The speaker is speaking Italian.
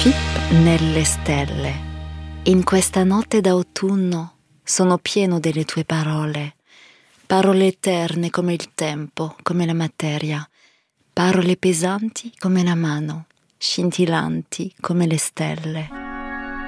Fip nelle stelle. In questa notte d'autunno sono pieno delle tue parole eterne come il tempo, come la materia, parole pesanti come la mano, scintillanti come le stelle.